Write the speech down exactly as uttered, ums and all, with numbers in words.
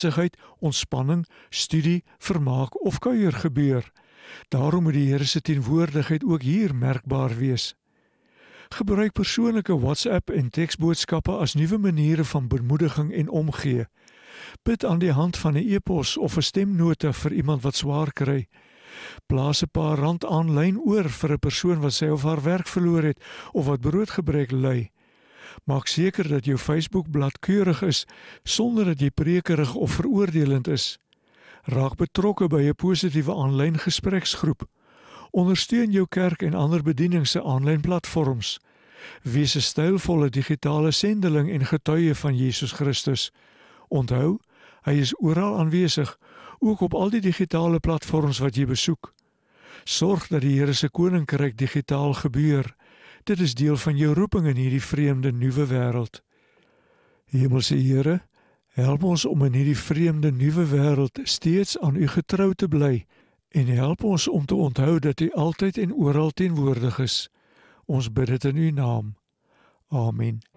besigheid, ontspanning, studie, vermaak of kuier gebeur. Daarom moet die Here se teenwoordigheid ook hier merkbaar wees. Gebruik persoonlike WhatsApp en teksboodskappe as nuwe maniere van bemoediging en omgee. Bid aan die hand van 'n e-pos of 'n stemnota vir iemand wat swaar kry. Plaas 'n paar rand aanlyn oor vir 'n persoon wat sy of haar werk verloor het of wat broodgebrek ly. Maak seker dat jou Facebook-blad keurig is sonder dat jy prekerig of veroordelend is. Raak betrokke by 'n positiewe aanlyn gespreksgroep. Ondersteun jou kerk en ander bediening se aanlyn platforms. Wees 'n stylvolle digitale sendeling en getuie van Jesus Christus. Onthou, hy is oral aanwesig, ook op al die digitale platforms wat jy besoek. Sorg dat die Here se koninkryk digitaal gebeur. Dit is deel van jou roeping in hierdie vreemde nuwe wêreld. Hemelse Here, help ons om in hierdie vreemde nuwe wêreld steeds aan U getrou te bly en help ons om te onthou dat U altyd en oral teenwoordig is. Ons bid dit in U naam. Amen.